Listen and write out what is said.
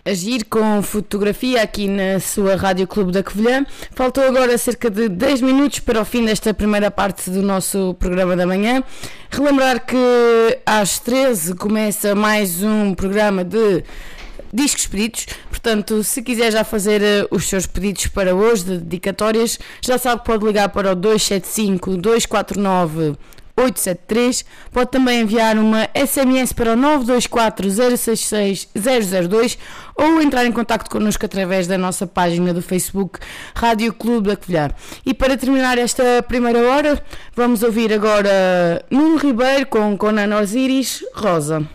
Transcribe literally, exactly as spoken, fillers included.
Agir com fotografia aqui na sua Rádio Clube da Covilhã. Faltou agora cerca de dez minutos para o fim desta primeira parte do nosso programa da manhã. Relembrar que às treze começa mais um programa de discos pedidos, portanto, se quiser já fazer uh, os seus pedidos para hoje, de dedicatórias, já sabe que pode ligar para o dois sete cinco, dois quatro nove, oito sete três, pode também enviar uma S M S para o nove dois quatro, zero seis seis, zero zero dois ou entrar em contacto connosco através da nossa página do Facebook Rádio Clube da Covilhã. E para terminar esta primeira hora, vamos ouvir agora Nuno Ribeiro com Conan Osiris, Rosa.